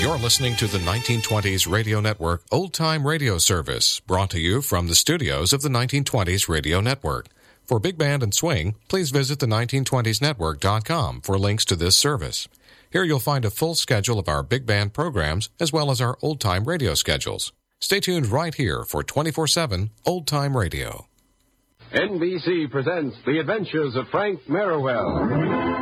You're listening to the 1920s Radio Network Old Time Radio Service, brought to you from the studios of the 1920s Radio Network. For Big Band and Swing, please visit the 1920snetwork.com for links to this service. Here you'll find a full schedule of our big band programs as well as our old-time radio schedules. Stay tuned right here for 24/7 old-time radio. NBC presents The Adventures of Frank Merriwell.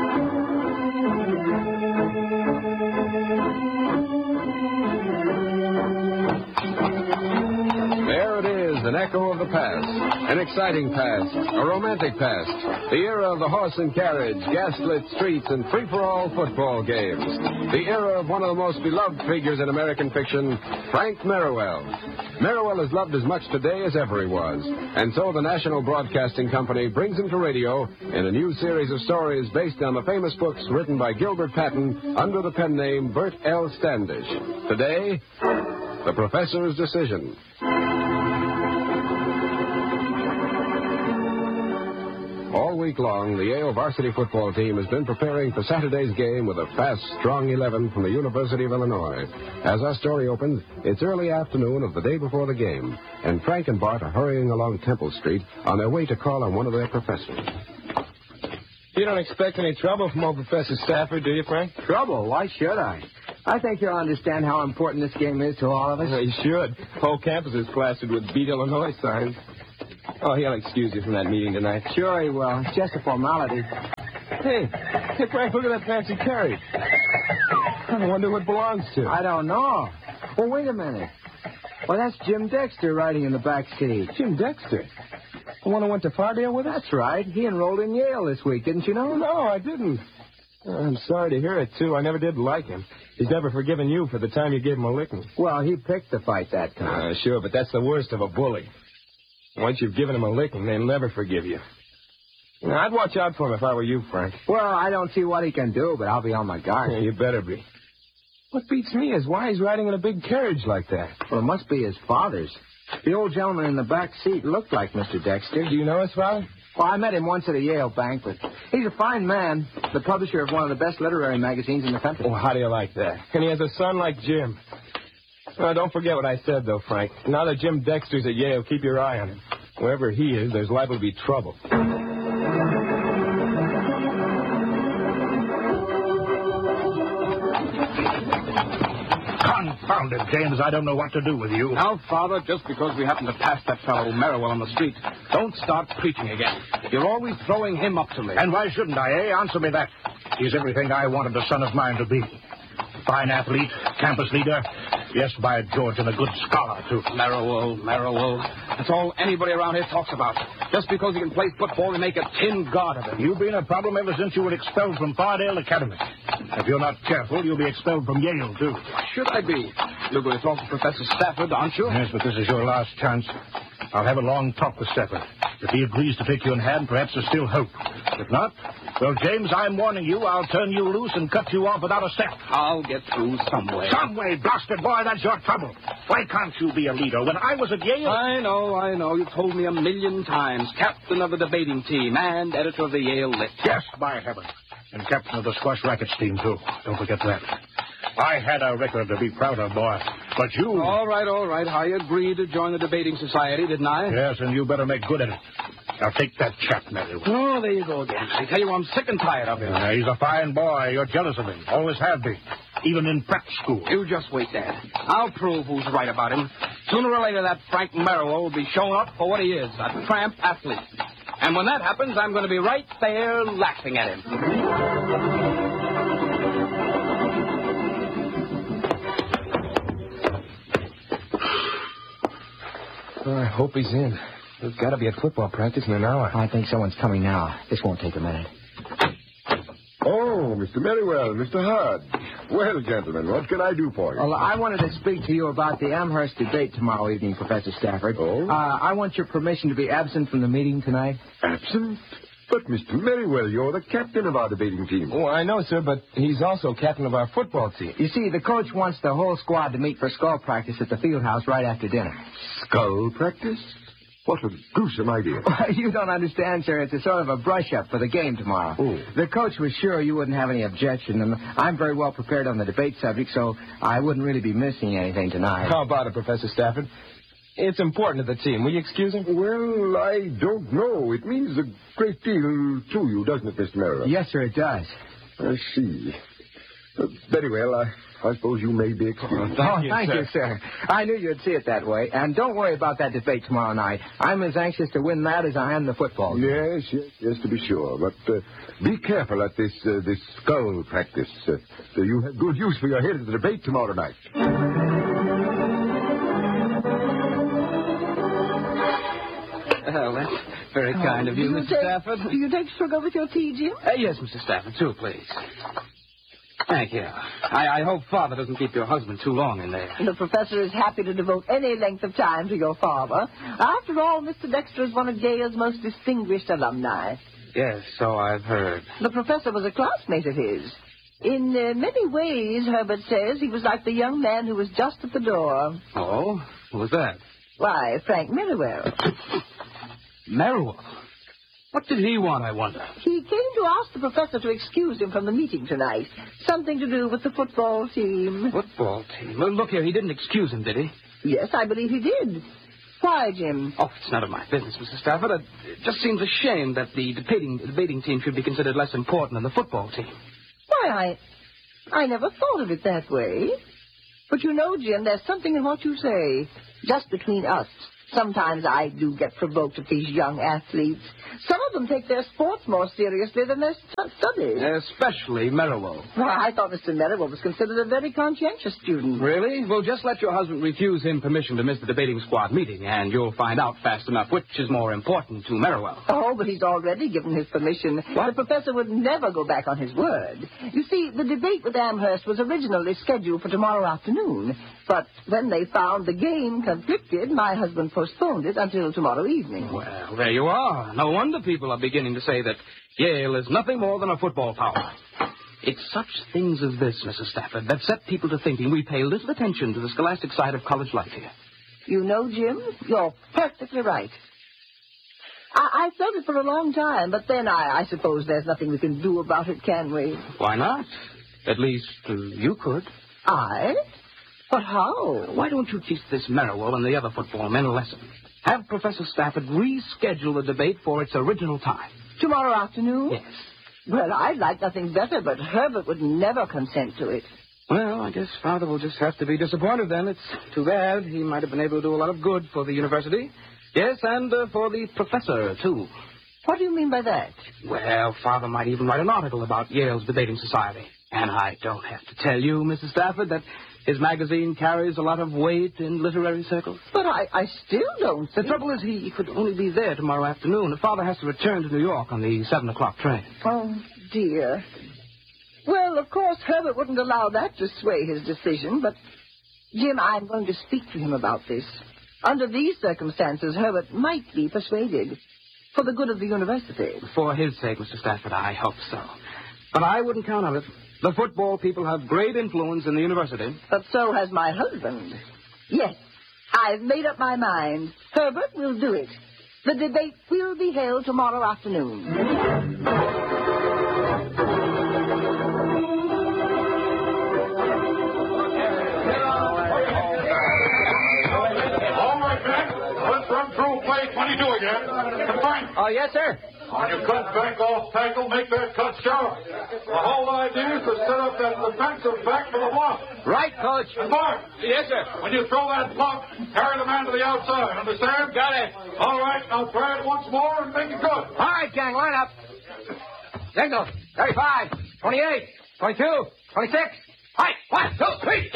An echo of the past, an exciting past, a romantic past, the era of the horse and carriage, gaslit streets, and free-for-all football games, the era of one of the most beloved figures in American fiction, Frank Merriwell. Merriwell is loved as much today as ever he was, and so the National Broadcasting Company brings him to radio in a new series of stories based on the famous books written by Gilbert Patton under the pen name Bert L. Standish. Today, The Professor's Decision. All week long, the Yale varsity football team has been preparing for Saturday's game with a fast, strong 11 from the University of Illinois. As our story opens, it's early afternoon of the day before the game, and Frank and Bart are hurrying along Temple Street on their way to call on one of their professors. You don't expect any trouble from old Professor Stafford, do you, Frank? Trouble? Why should I? I think you'll understand how important this game is to all of us. You should. Whole campus is plastered with Beat Illinois signs. Oh, he'll excuse you from that meeting tonight. Sure he will. It's just a formality. Hey, Frank, look at that fancy carriage. I wonder what it belongs to. I don't know. Well, wait a minute. Well, that's Jim Dexter riding in the back seat. Jim Dexter? The one who went to Fardale with us? That's right. He enrolled in Yale this week, didn't you know? No, I didn't. I'm sorry to hear it, too. I never did like him. He's never forgiven you for the time you gave him a licking. Well, he picked the fight that time. Sure, but that's the worst of a bully. Once you've given him a licking, they'll never forgive you. I'd watch out for him if I were you, Frank. Well, I don't see what he can do, but I'll be on my guard. Yeah, you better be. What beats me is why he's riding in a big carriage like that. Well, it must be his father's. The old gentleman in the back seat looked like Mr. Dexter. Do you know his father? Well, I met him once at a Yale banquet. He's a fine man, the publisher of one of the best literary magazines in the country. Oh, how do you like that? And he has a son like Jim. Well, don't forget what I said, though, Frank. Now that Jim Dexter's at Yale, keep your eye on him. Wherever he is, there's liable to be trouble. Confound it, James. I don't know what to do with you. Now, Father, just because we happen to pass that fellow Merriwell on the street, don't start preaching again. You're always throwing him up to me. And why shouldn't I, eh? Answer me that. He's everything I wanted a son of mine to be. Fine athlete, campus leader. Yes, by George, and a good scholar, too. Merriwell. That's all anybody around here talks about. Just because he can play football, they make a tin god of him. You've been a problem ever since you were expelled from Fardale Academy. If you're not careful, you'll be expelled from Yale, too. Why should I be? You're going to talk to Professor Stafford, aren't you? Yes, but this is your last chance. I'll have a long talk with Stafford. If he agrees to take you in hand, perhaps there's still hope. If not, well, James, I'm warning you, I'll turn you loose and cut you off without a step. I'll get through some way. Some way, blasted boy, that's your trouble. Why can't you be a leader? When I was at Yale... I know. You told me 1,000,000 times. Captain of the debating team and editor of the Yale Lit. Yes, by heaven. And captain of the squash rackets team, too. Don't forget that. I had a record to be proud of, boy. But you... All right. I agreed to join the debating society, didn't I? Yes, and you better make good at it. Now, take that chap, Merriwell. Oh, there you go again. I tell you, I'm sick and tired of him. He's a fine boy. You're jealous of him. Always have been. Even in prep school. You just wait, Dad. I'll prove who's right about him. Sooner or later, that Frank Merriwell will be shown up for what he is, a tramp athlete. And when that happens, I'm going to be right there laughing at him. I hope he's in. He's got to be at football practice in an hour. I think someone's coming now. This won't take a minute. Oh, Mr. Merriwell, Mr. Hart. Well, gentlemen, what can I do for you? Well, I wanted to speak to you about the Amherst debate tomorrow evening, Professor Stafford. Oh? I want your permission to be absent from the meeting tonight. Absent? But, Mr. Merriwell, you're the captain of our debating team. Oh, I know, sir, but he's also captain of our football team. You see, the coach wants the whole squad to meet for skull practice at the field house right after dinner. Skull practice? What a gruesome idea. You don't understand, sir. It's a sort of a brush-up for the game tomorrow. Oh. The coach was sure you wouldn't have any objection, and I'm very well prepared on the debate subject, so I wouldn't really be missing anything tonight. How about it, Professor Stafford? It's important to the team. Will you excuse him? Well, I don't know. It means a great deal to you, doesn't it, Mr. Merrill? Yes, sir, it does. I see. Very well. I suppose you may be excused. Thank you, sir. I knew you'd see it that way. And don't worry about that debate tomorrow night. I'm as anxious to win that as I am the football game. Yes, to be sure. But be careful at this skull practice. So you have good use for your head at the debate tomorrow night. Well, that's very kind of you, Mr. Stafford. Do you take sugar with your tea, Jim? Yes, Mr. Stafford, two, please. Thank you. I hope Father doesn't keep your husband too long in there. The professor is happy to devote any length of time to your father. After all, Mr. Dexter is one of Yale's most distinguished alumni. Yes, so I've heard. The professor was a classmate of his. In many ways, Herbert says, he was like the young man who was just at the door. Oh? Who was that? Why, Frank Merriwell. Merriwell? What did he want, I wonder? He came to ask the professor to excuse him from the meeting tonight. Something to do with the football team. Football team? Well, look here, he didn't excuse him, did he? Yes, I believe he did. Why, Jim? Oh, it's none of my business, Mr. Stafford. It just seems a shame that the debating team should be considered less important than the football team. Why, I never thought of it that way. But you know, Jim, there's something in what you say. Just between us. Sometimes I do get provoked at these young athletes. Some of them take their sports more seriously than their studies. Especially Merriwell. Why, I thought Mr. Merriwell was considered a very conscientious student. Really? Well, just let your husband refuse him permission to miss the debating squad meeting, and you'll find out fast enough which is more important to Merriwell. Oh, but he's already given his permission. What? The professor would never go back on his word. You see, the debate with Amherst was originally scheduled for tomorrow afternoon. But when they found the game conflicted, my husband postponed it until tomorrow evening. Well, there you are. No wonder people are beginning to say that Yale is nothing more than a football power. It's such things as this, Mrs. Stafford, that set people to thinking we pay little attention to the scholastic side of college life here. You know, Jim, you're perfectly right. I felt it for a long time, but then I suppose there's nothing we can do about it, can we? Why not? At least you could. I? But how? Why don't you teach this Merriwell and the other football men a lesson? Have Professor Stafford reschedule the debate for its original time. Tomorrow afternoon? Yes. Well, I'd like nothing better, but Herbert would never consent to it. Well, I guess Father will just have to be disappointed then. It's too bad. He might have been able to do a lot of good for the university. Yes, and for the professor, too. What do you mean by that? Well, Father might even write an article about Yale's debating society. And I don't have to tell you, Mrs. Stafford, that his magazine carries a lot of weight in literary circles. But I still don't The see... trouble is he could only be there tomorrow afternoon. Father has to return to New York on the 7 o'clock train. Oh, dear. Well, of course, Herbert wouldn't allow that to sway his decision, but, Jim, I'm going to speak to him about this. Under these circumstances, Herbert might be persuaded. For the good of the university. For his sake, Mr. Stafford, I hope so. But I wouldn't count on it. The football people have great influence in the university. But so has my husband. Yes, I've made up my mind. Herbert will do it. The debate will be held tomorrow afternoon. Oh, yes, sir. On your cut back off tackle, make that cut sharp. The whole idea is to set up that defensive back for the block. Right, Coach. And Mark. Yes, sir. When you throw that block, carry the man to the outside. Understand? Got it. All right, now try it once more and make it good. All right, gang, line up. Signal. 35, 28, 22, 26. Hi, 1, 2, 3.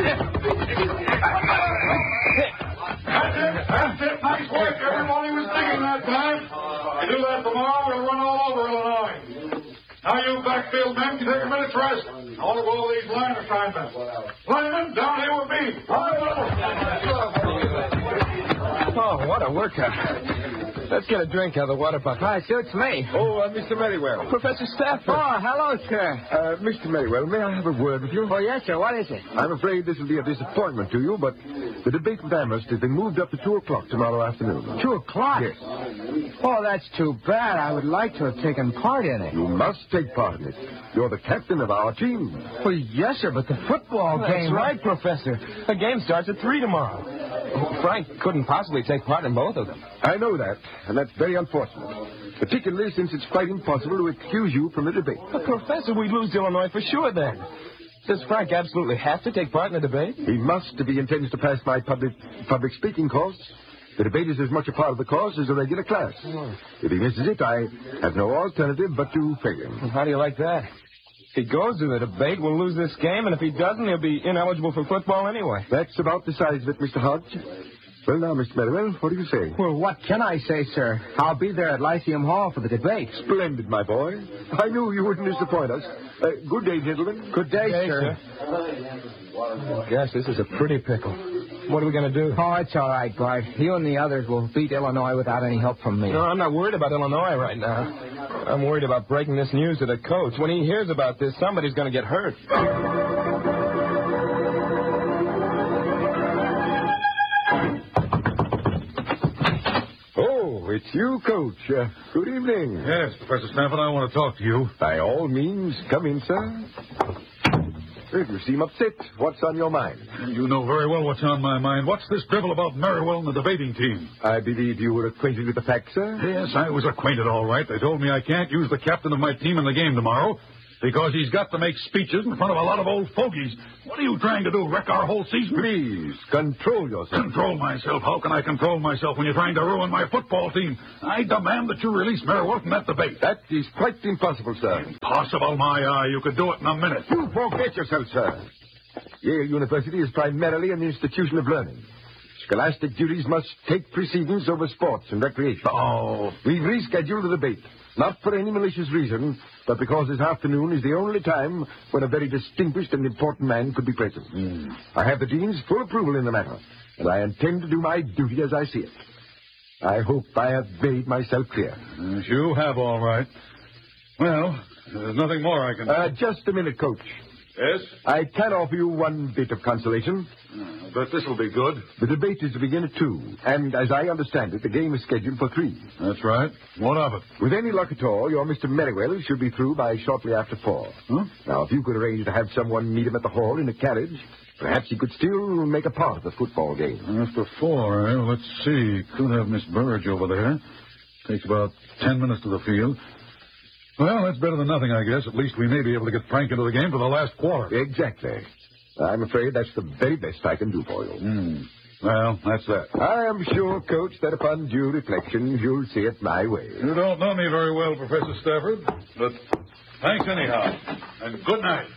That's it. Nice work. Everybody was thinking that time. You do that tomorrow, we'll run all over Illinois. Now you backfield men can take a minute's rest. I want to go over these line assignments. Linemen, down here with me. Oh, what a workout. Let's get a drink out of the water bucket. Suits me. Oh, Mr. Merriwell. Professor Stafford. Oh, hello, sir. Mr. Merriwell, may I have a word with you? Oh, yes, sir. What is it? I'm afraid this will be a disappointment to you, but the debate with Amherst has been moved up to 2 o'clock tomorrow afternoon. 2 o'clock? Yes. Oh, that's too bad. I would like to have taken part in it. You must take part in it. You're the captain of our team. Well, yes, sir, but the football game... That's right, Professor. The game starts at 3 tomorrow. Frank couldn't possibly take part in both of them. I know that, and that's very unfortunate. Particularly since it's quite impossible to excuse you from the debate. But, Professor, we'd lose to Illinois for sure then. Does Frank absolutely have to take part in the debate? He must if he intends to pass my public speaking course. The debate is as much a part of the course as a regular class. If he misses it, I have no alternative but to fail him. How do you like that? If he goes to the debate, we'll lose this game, and if he doesn't, he'll be ineligible for football anyway. That's about the size of it, Mr. Hodge. Well, now, Mr. Merriwell, what do you say? Well, what can I say, sir? I'll be there at Lyceum Hall for the debate. Splendid, my boy. I knew you wouldn't disappoint us. Good day, gentlemen. Good day, sir. Gosh, this is a pretty pickle. What are we going to do? Oh, it's all right, Bart. You and the others will beat Illinois without any help from me. No, I'm not worried about Illinois right now. I'm worried about breaking this news to the coach. When he hears about this, somebody's going to get hurt. Oh, it's you, Coach. Good evening. Yes, Professor Stafford, I want to talk to you. By all means, come in, sir. You seem upset. What's on your mind? You know very well what's on my mind. What's this drivel about Merriwell and the debating team? I believe you were acquainted with the facts, sir? Yes, I was acquainted all right. They told me I can't use the captain of my team in the game tomorrow because he's got to make speeches in front of a lot of old fogies. What are you trying to do, wreck our whole season? Please, control yourself. Control myself? How can I control myself when you're trying to ruin my football team? I demand that you release Merriwell from that debate. That is quite impossible, sir. Impossible, my eye. You could do it in a minute. You forget yourself, sir. Yale University is primarily an institution of learning. Scholastic duties must take precedence over sports and recreation. Oh. We've rescheduled the debate, not for any malicious reason, but because this afternoon is the only time when a very distinguished and important man could be present. I have the dean's full approval in the matter, and I intend to do my duty as I see it. I hope I have made myself clear. Yes, you have, all right. Well, there's nothing more I can do. Just a minute, Coach. Yes? I can offer you one bit of consolation. But this will be good. The debate is to begin at 2, and as I understand it, the game is scheduled for 3. That's right. What of it? With any luck at all, your Mr. Merriwell should be through by shortly after 4. Huh? Now, if you could arrange to have someone meet him at the hall in a carriage, perhaps he could still make a part of the football game. After 4, let's see. Could have Miss Burge over there. Takes about 10 minutes to the field. Well, that's better than nothing, I guess. At least we may be able to get Frank into the game for the last quarter. Exactly. I'm afraid that's the very best I can do for you. Well, that's that. I am sure, Coach, that upon due reflection, you'll see it my way. You don't know me very well, Professor Stafford, but thanks anyhow. And good night.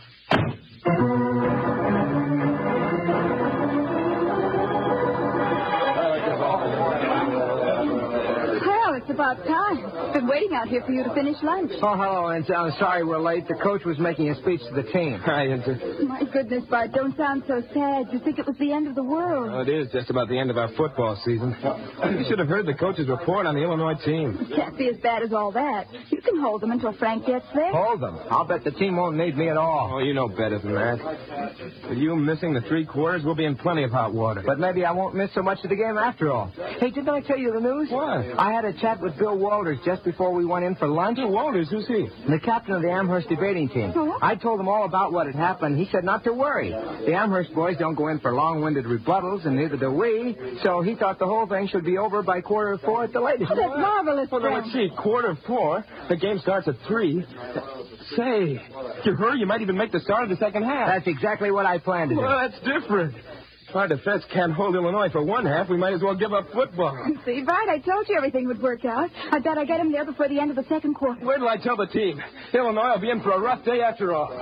It's about time. Been waiting out here for you to finish lunch. Oh, hello, Enzo. I'm sorry we're late. The coach was making a speech to the team. Hi, Enzo. My goodness, Bart, don't sound so sad. You think it was the end of the world. Oh, it is just about the end of our football season. You should have heard the coach's report on the Illinois team. It can't be as bad as all that. You can hold them until Frank gets there. Hold them? I'll bet the team won't need me at all. Oh, you know better than that. With you missing the 3 quarters, we'll be in plenty of hot water. But maybe I won't miss so much of the game after all. Hey, didn't I tell you the news? What? I had a chat with Bill Walters just before we went in for lunch. Bill Walters? Who's he? The captain of the Amherst debating team. Huh? I told him all about what had happened. He said not to worry. The Amherst boys don't go in for long-winded rebuttals, and neither do we. So he thought the whole thing should be over by 3:45 at the latest. Oh, that's marvelous. Well, then let's see. 3:45. The game starts at 3. Say, you hurry, you might even make the start of the second half. That's exactly what I planned to do. Well, that's different. If our defense can't hold Illinois for one half, we might as well give up football. See, Bart, I told you everything would work out. I bet I get him there before the end of the second quarter. Wait till I tell the team. Illinois will be in for a rough day after all.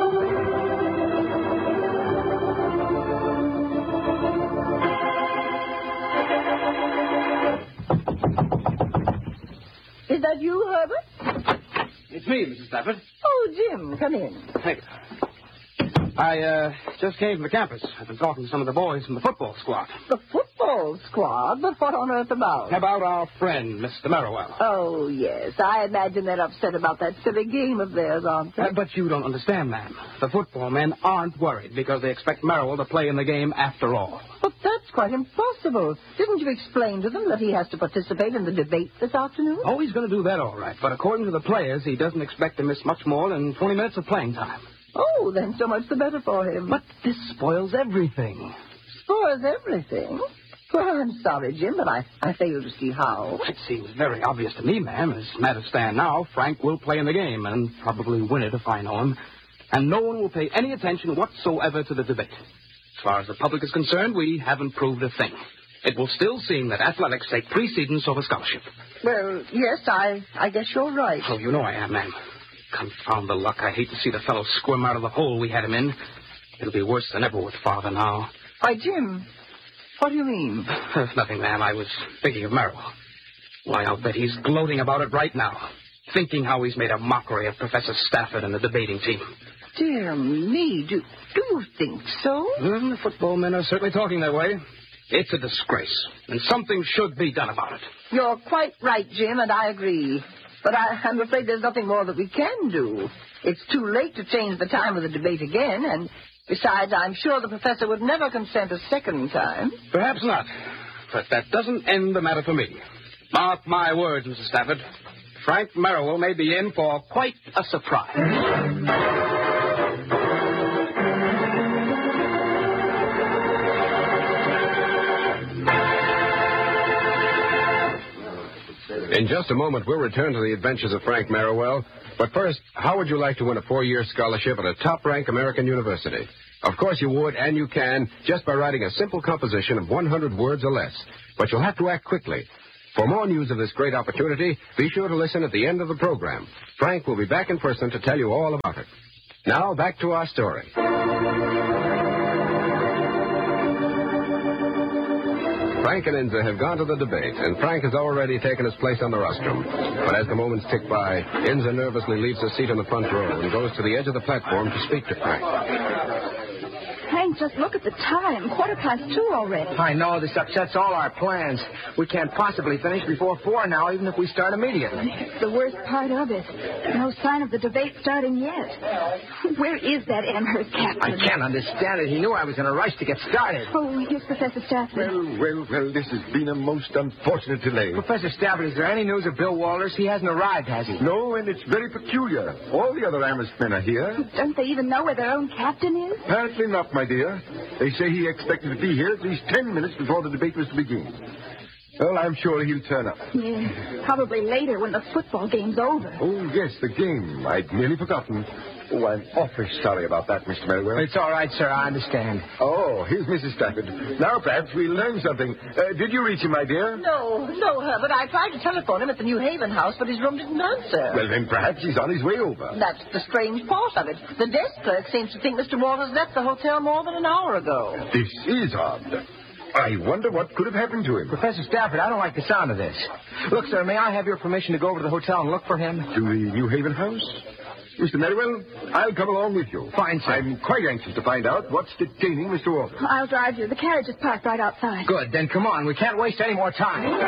Is that you, Herbert? It's me, Mrs. Stafford. Oh, Jim, come in. Thank you. I just came from the campus. I've been talking to some of the boys from the football squad. The football squad? But what on earth about? About our friend, Mr. Merriwell. Oh, yes. I imagine they're upset about that silly game of theirs, aren't they? But you don't understand, ma'am. The football men aren't worried because they expect Merriwell to play in the game after all. But that's quite impossible. Didn't you explain to them that he has to participate in the debate this afternoon? Oh, he's going to do that all right. But according to the players, he doesn't expect to miss much more than 20 minutes of playing time. Oh, then so much the better for him. But this spoils everything. Spoils everything? Well, I'm sorry, Jim, but I fail to see how. It seems very obvious to me, ma'am. As matters stand now, Frank will play in the game and probably win it if I know him. And no one will pay any attention whatsoever to the debate. As far as the public is concerned, we haven't proved a thing. It will still seem that athletics take precedence over scholarship. Well, yes, I guess you're right. Oh, you know I am, ma'am. Confound the luck. I hate to see the fellow squirm out of the hole we had him in. It'll be worse than ever with Father now. Why, Jim, what do you mean? Nothing, ma'am. I was thinking of Merriwell. Why, I'll bet he's gloating about it right now. Thinking how he's made a mockery of Professor Stafford and the debating team. Dear me, do you think so? The football men are certainly talking that way. It's a disgrace, and something should be done about it. You're quite right, Jim, and I agree. But I'm afraid there's nothing more that we can do. It's too late to change the time of the debate again, and besides, I'm sure the professor would never consent a second time. Perhaps not. But that doesn't end the matter for me. Mark my words, Mrs. Stafford. Frank Merriwell may be in for quite a surprise. In just a moment, we'll return to the adventures of Frank Merriwell. But first, how would you like to win a 4-year scholarship at a top-ranked American university? Of course you would, and you can, just by writing a simple composition of 100 words or less. But you'll have to act quickly. For more news of this great opportunity, be sure to listen at the end of the program. Frank will be back in person to tell you all about it. Now, back to our story. Frank and Inza have gone to the debate, and Frank has already taken his place on the rostrum. But as the moments tick by, Inza nervously leaves her seat on the front row and goes to the edge of the platform to speak to Frank. Frank, just look at the time. 2:15 already. I know. This upsets all our plans. We can't possibly finish before 4 now, even if we start immediately. It's the worst part of it. No sign of the debate starting yet. Where is that Amherst captain? I can't understand it. He knew I was in a rush to get started. Oh, here's Professor Stafford. Well, this has been a most unfortunate delay. Professor Stafford, is there any news of Bill Walters? He hasn't arrived, has he? No, and it's very peculiar. All the other Amherst men are here. Don't they even know where their own captain is? Apparently not, my dear. They say he expected to be here at least 10 minutes before the debate was to begin. Well, I'm sure he'll turn up. Yeah, probably later when the football game's over. Oh, yes, the game. I'd nearly forgotten. Oh, I'm awfully sorry about that, Mr. Merriwell. It's all right, sir. I understand. Oh, here's Mrs. Stafford. Now, perhaps we'll learn something. Did you reach him, my dear? No, Herbert. I tried to telephone him at the New Haven house, but his room didn't answer. Well, then perhaps he's on his way over. That's the strange part of it. The desk clerk seems to think Mr. Walters left the hotel more than an hour ago. This is odd. I wonder what could have happened to him. Professor Stafford, I don't like the sound of this. Look, sir, may I have your permission to go over to the hotel and look for him? To the New Haven house? Mr. Merriwell, I'll come along with you. Fine, sir. I'm quite anxious to find out what's detaining Mr. Walters. I'll drive you. The carriage is parked right outside. Good. Then come on. We can't waste any more time. Come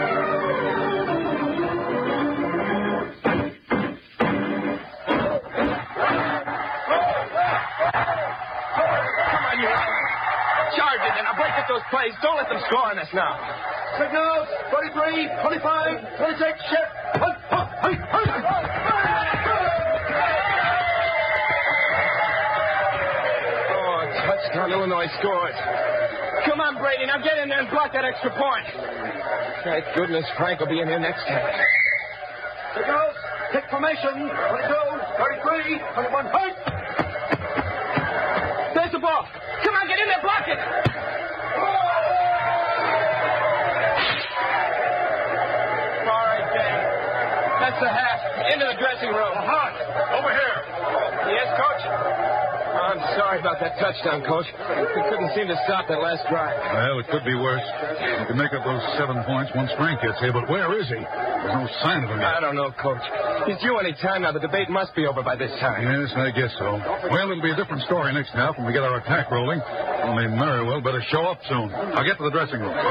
on, you. Charge it, and I'll break at those plays. Don't let them score on us now. Signals, 23, 25, 26, shift. Touchdown, Illinois scores. Come on, Brady. Now get in there and block that extra point. Thank goodness Frank will be in here next time. Signals, take formation. 22, 33, 21, fight. There's the ball. Come on, get in there, block it. All right, Dave. That's the half. Into the dressing room. Hot. Over here. Yes, Coach? I'm sorry about that touchdown, Coach. We couldn't seem to stop that last drive. Well, it could be worse. We could make up those 7 points once Frank gets here, but where is he? There's no sign of him yet. I don't know, Coach. He's due any time now. The debate must be over by this time. Yes, I guess so. Well, it'll be a different story next half when we get our attack rolling. Only Merriwell better show up soon. I'll get to the dressing room.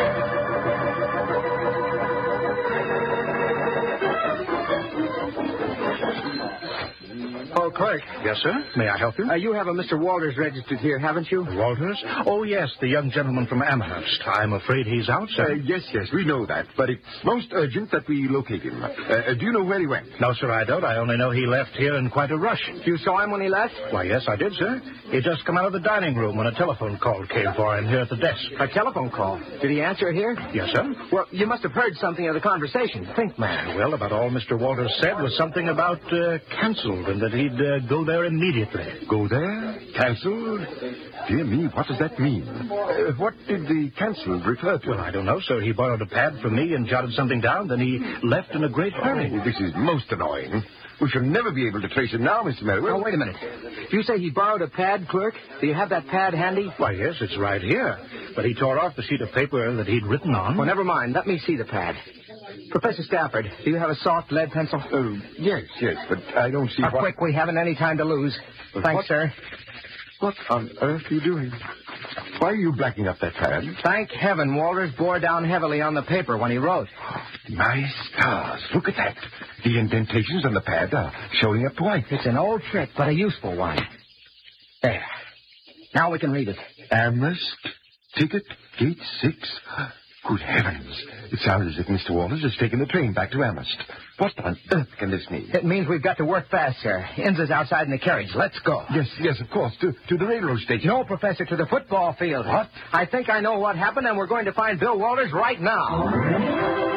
Oh, Clerk. Yes, sir? May I help you? You have a Mr. Walters registered here, haven't you? Walters? Oh, yes, the young gentleman from Amherst. I'm afraid he's out, sir. Yes, we know that, but it's most urgent that we locate him. Do you know where he went? No, sir, I don't. I only know he left here in quite a rush. You saw him when he left? Why, yes, I did, sir. He'd just come out of the dining room when a telephone call came for him here at the desk. A telephone call? Did he answer here? Yes, sir. Well, you must have heard something of the conversation. Think, man. Well, about all Mr. Walters said was something about canceled and that he'd go there immediately. Go there? Cancelled? Dear me, what does that mean? What did the cancelled refer to? Well, I don't know, sir. He borrowed a pad from me and jotted something down, then he left in a great hurry. Oh, this is most annoying. We shall never be able to trace him now, Mr. Merriwell. Oh, wait a minute. You say he borrowed a pad, Clerk? Do you have that pad handy? Why, yes, it's right here. But he tore off the sheet of paper that he'd written on. Well, never mind. Let me see the pad. Professor Stafford, do you have a soft lead pencil? Yes, but I don't see what... Quick, we haven't any time to lose. Thanks, sir. What on earth are you doing? Why are you blacking up that pad? Thank heaven Walters bore down heavily on the paper when he wrote. My stars, look at that. The indentations on the pad are showing up white. It's an old trick, but a useful one. There. Now we can read it. Amherst, ticket, gate 6. Good heavens. It sounds as if Mr. Walters has taken the train back to Amherst. What on earth can this mean? It means we've got to work fast, sir. Inns is outside in the carriage. Let's go. Yes, of course. To the railroad station. No, Professor, to the football field. What? I think I know what happened, and we're going to find Bill Walters right now.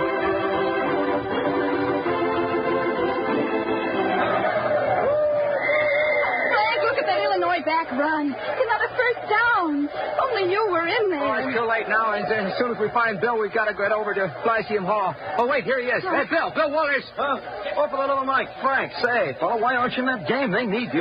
Back run. Another first down. Only you were in there. Oh, it's too late now, and as soon as we find Bill, we've got to get over to Lyceum Hall. Oh, wait, here he is. Hey, Bill Walters. For the love of Mike. Frank, say, fella, why aren't you in that game? They need you.